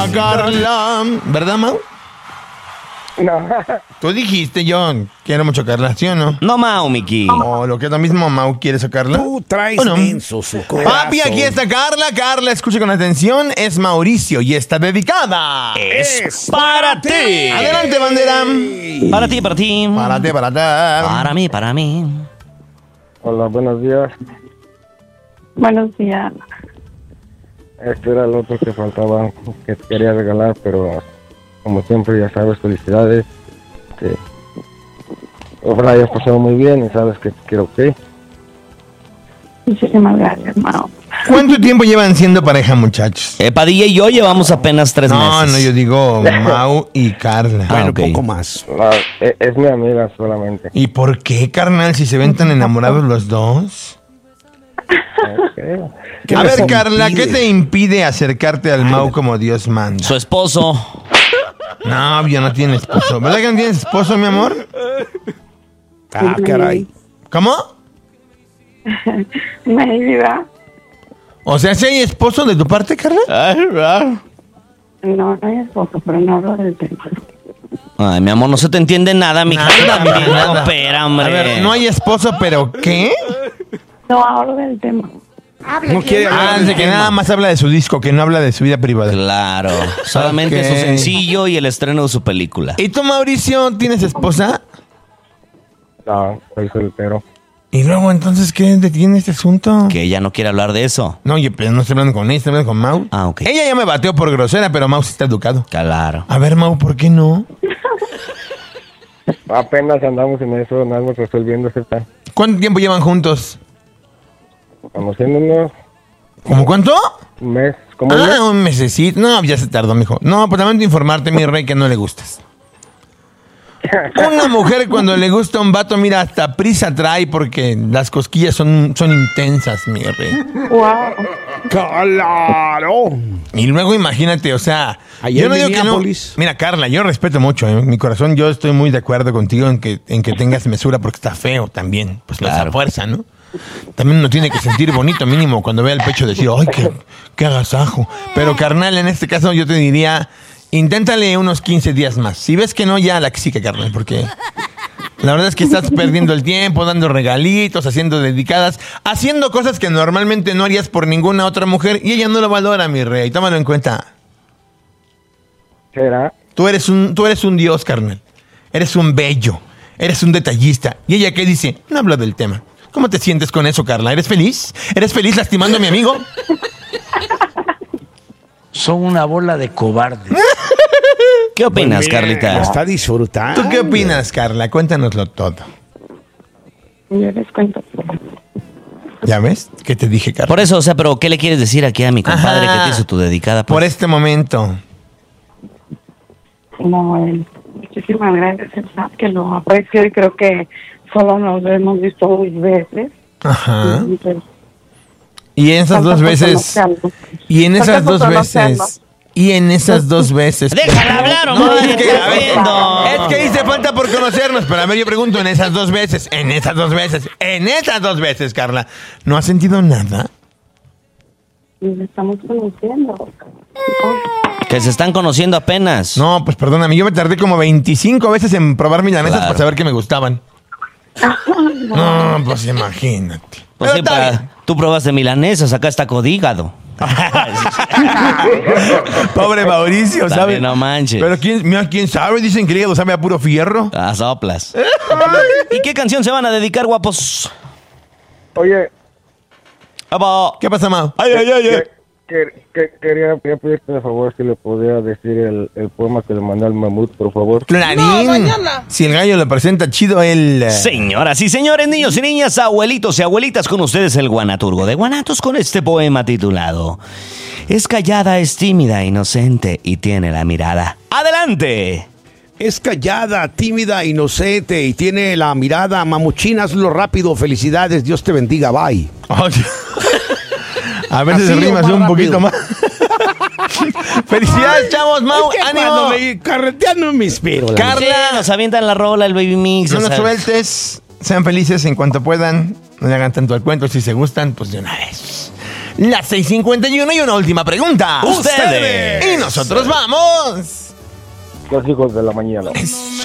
Carla, ¿verdad, Mau? No. Tú dijiste, John, quiero mucho a Carla, ¿sí o no? No, Mau, Miki. O lo que es lo mismo, Mau, ¿quieres a Carla? Tú traes ¿O no? menso su corazón. Papi, aquí está Carla. Carla, escuche con atención. Es Mauricio y está dedicada. Es para ti. Adelante, bandera. Para ti, para ti. Párate. Para mí, para mí. Hola, buenos días. Buenos días. Este era el otro que faltaba, que te quería regalar, pero como siempre, ya sabes, felicidades. Ojalá hayas pasado muy bien y sabes que te quiero, ¿ok? Muchísimas gracias, hermano. ¿Cuánto tiempo llevan siendo pareja, muchachos? Padilla y yo llevamos apenas 3 meses. No, yo digo Mau y Carla. Bueno, ok. poco más. No, es mi amiga solamente. ¿Y por qué, carnal, si se ven tan enamorados los dos? Okay. ¿Qué A les ver, Carla, impide? ¿qué te impide acercarte al Mau como Dios manda? Su esposo. No, ya no tiene esposo. ¿Verdad que no tienes esposo, mi amor? Ah, caray. ¿Cómo? Maybe, ¿verdad? O sea, ¿si hay esposo de tu parte, Carla? No hay esposo, pero no hablo del tema. Ay, mi amor, no se te entiende nada, mija. Nada, También, nada. coopera, hombre. A ver, no hay esposo, pero ¿qué? No hablo del tema. No quiere hablar Ah, del de que tema. nada más habla de su disco, que no habla de su vida privada. Claro. Solamente Ok. su sencillo y el estreno de su película. ¿Y tú, Mauricio, tienes esposa? No, soy soltero. ¿Y luego entonces qué detiene este asunto? Que ella no quiere hablar de eso. No, yo pero no estoy hablando con ella, estoy hablando con Mau. Ah, ok. Ella ya me bateó por grosera, pero Mau sí está educado. Claro. A ver, Mau, ¿por qué no? Apenas andamos en eso, andamos resolviendo ese tal. ¿Cuánto tiempo llevan juntos? Conociéndonos ¿Cómo cuánto? un mes, como un mes. Ah, un mesecito. No, ya se tardó, mijo. No, pues lamento informarte, mi rey, que no le gustas. Una mujer cuando le gusta un vato, mira, hasta prisa trae porque las cosquillas son intensas, mi rey. Wow. ¡Claro! Y luego imagínate, o sea, Ayer yo no en digo que no. Minneapolis. Mira, Carla, yo respeto mucho, mi corazón, yo estoy muy de acuerdo contigo en que tengas mesura porque está feo también, pues Claro. la fuerza, ¿no? También uno tiene que sentir bonito mínimo cuando vea el pecho decir, ay, qué agasajo. Pero carnal, en este caso yo te diría, inténtale unos 15 días más. Si ves que no, ya la que sí que carnal, porque la verdad es que estás perdiendo el tiempo, dando regalitos, haciendo dedicadas, haciendo cosas que normalmente no harías por ninguna otra mujer y ella no lo valora, mi rey. Tómalo en cuenta. ¿Será? Tú eres un dios, carnal. Eres un bello. Eres un detallista. ¿Y ella qué dice? No habla del tema. ¿Cómo te sientes con eso, Carla? ¿Eres feliz? ¿Eres feliz lastimando a mi amigo? Son una bola de cobardes. ¿Qué opinas, Pues mira, Carlita? Está disfrutando. ¿Tú qué opinas, Carla? Cuéntanoslo todo. Yo les cuento. ¿Ya ves? ¿Qué te dije, Carla? Por eso, o sea, pero ¿qué le quieres decir aquí a mi compadre Ajá. que te hizo tu dedicada? Por Pues? este momento. No, muchísimas gracias, ¿verdad? Que lo aprecio y creo que solo nos hemos visto 2 veces. Ajá. Entonces, Y en esas falta dos por veces. conocerlo. Y en esas Falta por dos conocerlo. veces. Y en esas 2 veces. Déjala hablar, No, hombre. es que, ¿Qué a ver, haciendo? es que hice falta por conocernos, pero a ver, yo pregunto, en esas 2 veces, en esas 2 veces, Carla, ¿no has sentido nada? Nos estamos conociendo. Que se están conociendo apenas. No, pues perdóname, yo me tardé como 25 veces en probar milanesas Claro. para saber que me gustaban. No, pues imagínate. Pues Pero sí, está bien. tú probaste milanesas, acá está codígado. Pobre Mauricio, También ¿sabes? no manches. Pero quién sabe, dicen que el hígado sabe a puro fierro. Ah, soplas. ¿Y qué canción se van a dedicar, guapos? Oye, ¡Abo! ¿Qué pasa, Mau? quería pedirte de favor si le podía decir el poema que le mandé al mamut, por favor. Clarín. Si el gallo le presenta chido, él... Señoras y señores, niños y niñas, abuelitos y abuelitas, con ustedes el Guanaturgo de Guanatos con este poema titulado Es callada, es tímida, inocente y tiene la mirada. ¡Adelante! Es callada, tímida, inocente y tiene la mirada mamuchina. Hazlo rápido. Felicidades. Dios te bendiga. Bye. A veces Así se o rimas más un poquito rápido. más. Felicidades, chavos, Mau. Es que ¡Ánimo! cuando me carreteando me inspiro. la Carla. neta. Sí, nos avientan la rola, el baby mix. No o nos sea, sueltes. Sean felices en cuanto puedan. No le hagan tanto al cuento. Si se gustan, pues de una vez. las 6:51 y una última pregunta. Ustedes. Y nosotros vamos. Los hijos de la mañana.